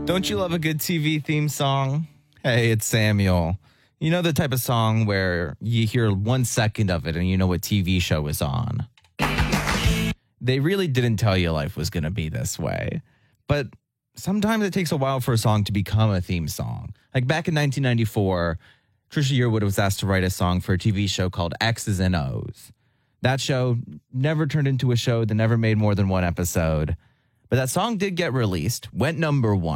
Don't you love a good TV theme song? Hey, it's Samuel. You know the type of song where you hear 1 second of it and you know what TV show is on. They really didn't tell you life was going to be this way. But sometimes it takes a while for a song to become a theme song. Like back in 1994, Trisha Yearwood was asked to write a song for a TV show called X's and O's. That show never turned into a show that never made more than one episode. But that song did get released, went number one.